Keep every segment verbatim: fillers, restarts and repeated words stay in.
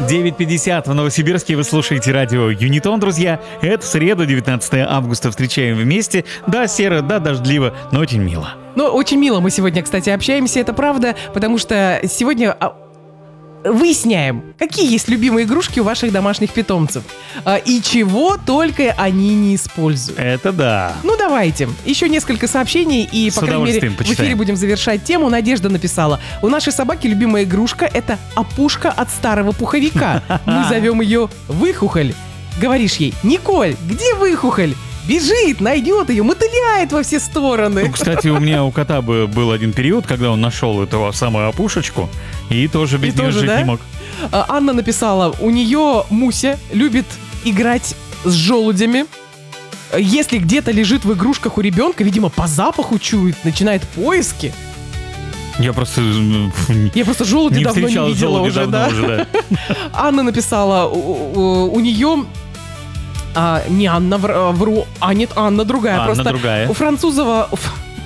девять пятьдесят в Новосибирске. Вы слушаете радио Юнитон, друзья. Это среда, девятнадцатое августа. Встречаем вместе. Да, серо, да, дождливо, но очень мило. Ну, очень мило мы сегодня, кстати, общаемся, это правда, потому что сегодня выясняем, какие есть любимые игрушки у ваших домашних питомцев и чего только они не используют. Это да. Ну, давайте. Еще несколько сообщений, и, С по крайней мере, удовольствием в эфире почитаем. будем завершать тему. Надежда написала: у нашей собаки любимая игрушка — это опушка от старого пуховика. Мы зовем ее Выхухоль. Говоришь ей: Николь, где Выхухоль? Бежит, найдет ее, мотыляет во все стороны. Ну, кстати, у меня у кота бы был один период, когда он нашел эту самую опушечку, и тоже без И нее тоже, жить да? не мог. А, Анна написала: у нее Муся любит играть с желудями. Если где-то лежит в игрушках у ребенка, видимо, по запаху чует, начинает поиски. Я просто... Я просто желуди не давно не встречал видела желуди уже, давно да. уже, да. Анна написала: у, у- у нее... А, не Анна, вр- вру, а нет, Анна другая. Анна просто другая. У Французова... У,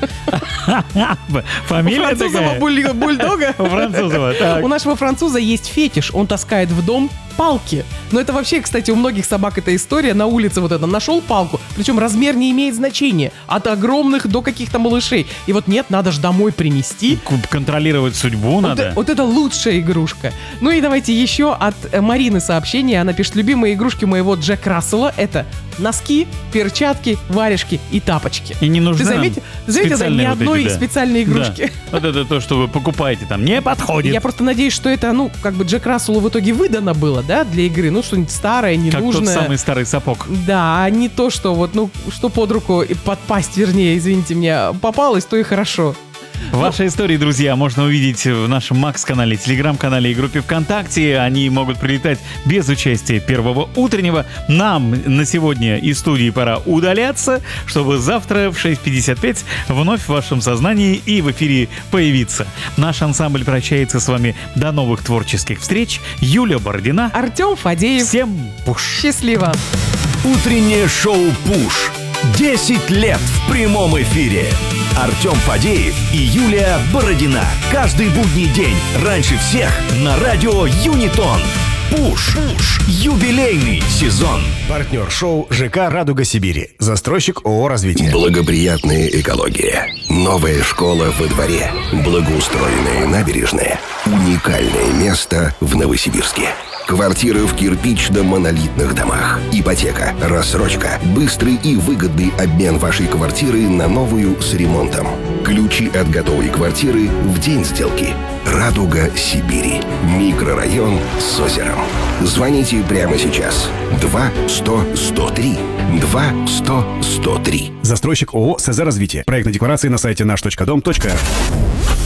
у Фамилия Французова такая? буль- бульдога. У Французова, так. У нашего француза есть фетиш. Он таскает в дом палки. Но это вообще, кстати, у многих собак эта история. На улице вот это нашел палку. Причем размер не имеет значения. От огромных до каких-то малышей. И вот нет, надо ж домой принести. К- Контролировать судьбу Вот, надо. э- вот это лучшая игрушка. Ну и давайте еще от э, Марины сообщение. Она пишет: любимые игрушки моего Джек Рассела — это носки, перчатки, варежки и тапочки. И не нужны Ты нам заметил, ты заметил, да, ни специальные вот одной эти, да. специальной игрушки. Да. Вот это то, что вы покупаете там, не подходит. Я просто надеюсь, что это, ну, как бы Джек Расселу в итоге выдано было, да, для игры. Ну, что-нибудь старое, Как ненужное. тот самый старый сапог. Да, а не то, что вот, ну, что под руку и подпасть, вернее, извините меня, попалось, то и хорошо. Ваши истории, друзья, можно увидеть в нашем Макс-канале, Телеграм-канале и группе ВКонтакте. Они могут прилетать без участия первого утреннего. Нам на сегодня из студии пора удаляться, чтобы завтра в шесть пятьдесят пять вновь в вашем сознании и в эфире появиться. Наш ансамбль прощается с вами до новых творческих встреч. Юлия Бородина. Артем Фадеев. Всем пуш! Счастливо. Утреннее шоу «Пуш». десять лет в прямом эфире. Артем Фадеев и Юлия Бородина. Каждый будний день раньше всех на радио Юнитон. Пуш. Пуш. Юбилейный сезон. Партнер шоу ЖК «Радуга Сибири». Застройщик ООО «Развитие». Благоприятная экология. Новая школа во дворе. Благоустроенная набережная. Уникальное место в Новосибирске. Квартиры в кирпично-монолитных домах. Ипотека, рассрочка, быстрый и выгодный обмен вашей квартиры на новую с ремонтом. Ключи от готовой квартиры в день сделки. «Радуга Сибири». Микрорайон с озером. Звоните прямо сейчас. два сто сто три. два сто сто три. Застройщик ООО «СЗ Развитие». Проектные декларации на сайте наш точка дом точка эр.